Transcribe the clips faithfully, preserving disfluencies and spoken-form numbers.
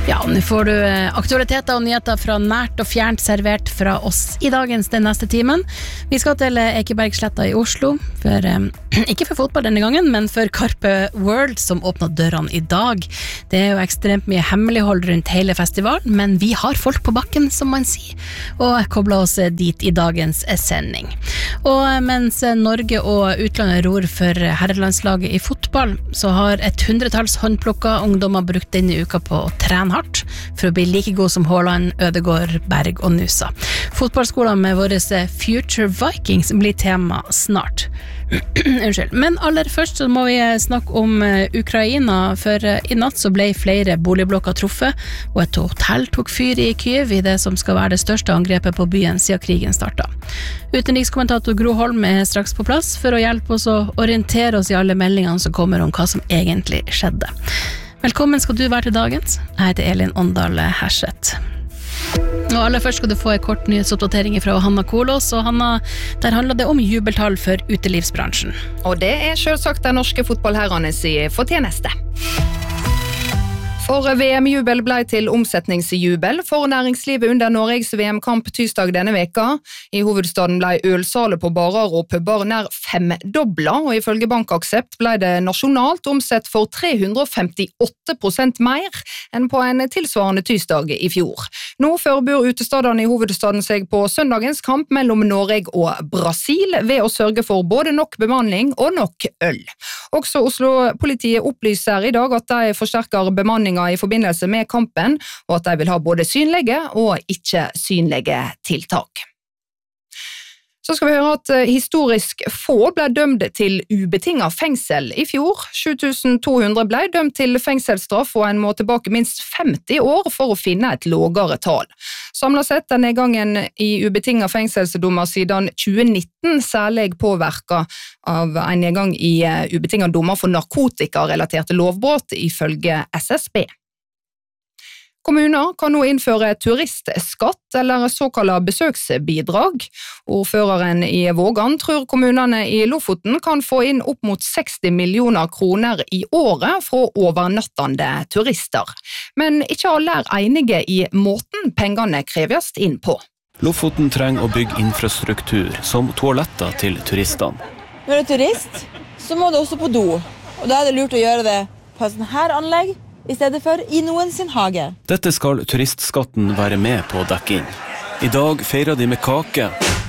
Ja, nå får du aktualiteter og nyheter fra nært og fjernt servert fra oss i dagens den neste timen. Vi skal til Ekebergsletta i Oslo, for, um, ikke for fotball denne gangen, men for Carpe World som åpner dørene i dag. Det er jo ekstremt mye hemmelighold rundt hele festivalen, men vi har folk på bakken, som man sier, og kobler oss dit i dagens sending. Og mens Norge og utlandet ror for herrelandslaget i fotball, så har et hundretalls håndplukka ungdommer brukt denne uka på å trene hardt for å bli like god som Haaland, Ødegaard, Berg og Nusa. Fotballskolen med våre Future Vikings blir tema snart. Unnskyld. Men aller først så må vi snakke om Ukraina, for i natt så ble flere boligblokker truffet, og et hotell tok fyr i Kyiv i det som skal være det største angrepet på byen siden krigen startet. Utenrikskommentator Gro Holm er straks på plass for å hjelpe oss å orientere oss i alle meldingene som kommer om hva som egentlig skjedde. Velkommen skal du være til dagens. Jeg heter Elin Åndal Herseth. Og aller først skal du få en kort nyhetsoppdatering fra Hanna Kolås, og Hanna, der handler det om jubeltall for utelivsbransjen. Og det er selvsagt den norske fotballherrene si fortjeneste. For V M-jubel ble til omsetningsjubel for næringslivet under Norges V M-kamp tirsdag denne veka. I hovedstaden ble ølsalet på barer og pubber nær femdobla, og ifølge Bankaksept ble det nasjonalt omsett for tre hundre og femtiåtte prosent mer enn på en tilsvarende tirsdag i fjor. Nå forbereder utestadene i hovedstaden seg på søndagens kamp mellom Norge og Brasil ved å sørge for både nok bemanning og nok øl. Også Oslo-politiet opplyser i dag at de forsterker bemanning i forbindelse med kampen, og at de vil ha både synlige og ikke synlige tiltak. Så skal vi høre at historisk få ble dømt til ubetinget fengsel i fjor. sju tusen to hundre ble dømt til fengselsstraff, og en må tilbake minst femti år for å finne et lavere tall. Samlet sett er nedgangen i ubetinget fengselsdommer siden tjue nitten særlig påvirket av en nedgang i ubetinget dommer for narkotikarelaterte lovbrott ifølge S S B. Kommuner kan nå innføre turistskatt eller såkalt besøksbidrag. Ordføreren i Vågan tror kommunene i Lofoten kan få inn opp mot seksti millioner kroner i året fra overnattende turister. Men ikke alle er enige i måten pengene kreves inn på. Lofoten trenger å bygge infrastruktur som toaletter til turistene. Når du er turist, så må du også på do. Og da er det lurt å gjøre det på et sånt her anlegg, i stedet for i noen sin hage. Dette skal turistskatten være med på å dekke inn. I dag feirer de med kake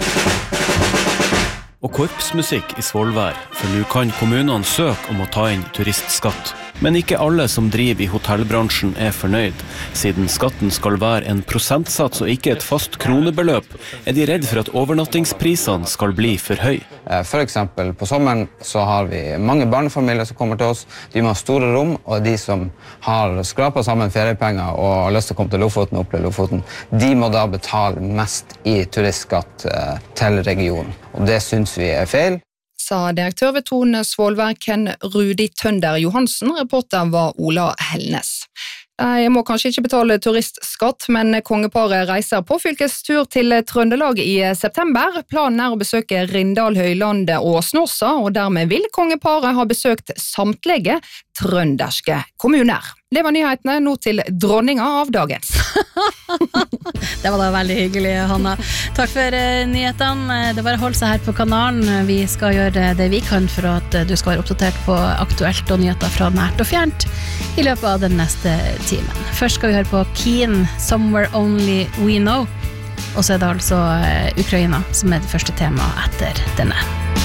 og korpsmusikk i Svolvær, for nå kan kommunene søke om å ta inn turistskatt. Men ikke alle som driver i hotellbransjen er fornøyd. Siden skatten skal være en prosentsats og ikke et fast kronebeløp, er de redd for at overnattingsprisene skal bli for høy. For eksempel på sommeren så har vi mange barnefamilier som kommer til oss. De må ha store rom, og de som har skrapet sammen feriepenger og har lyst til å komme til Lofoten og oppleve Lofoten, de må da betale mest i turistskatt til regionen. Og det synes vi er feil. Sa direktør ved Tone Svolvær Ken Rudi Tønder Johansen, reporter var Ola Helnes. Jeg må kanskje ikke betale turistskatt, men kongeparet reiser på fylkestur til Trøndelag i september. Planen er å besøke Rindal, Høylandet og Snåsa, og dermed vil kongeparet ha besøkt samtlige trønderske kommuner. Det var nyhetene, nå til dronninga av dagens. Det var da veldig hyggelig, Hanna. Takk for uh, nyhetene. Det er bare å holde seg her på kanalen. Vi skal gjøre det vi kan for at du skal være oppdatert på aktuelt og nyheter fra nært og fjernt i løpet av den neste timen. Først skal vi høre på Keen, Somewhere Only We Know. Og så er det altså uh, Ukraina som er det første temaet etter denne.